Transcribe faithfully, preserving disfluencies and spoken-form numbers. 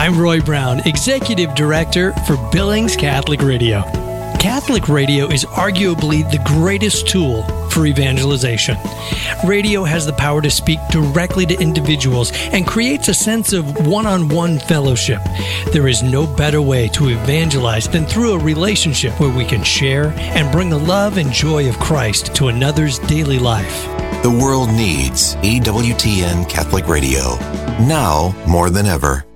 I'm Roy Brown, Executive Director for Billings Catholic Radio. Catholic radio is arguably the greatest tool for evangelization. Radio has the power to speak directly to individuals and creates a sense of one-on-one fellowship. There is no better way to evangelize than through a relationship where we can share and bring the love and joy of Christ to another's daily life. The world needs E W T N Catholic Radio, now more than ever.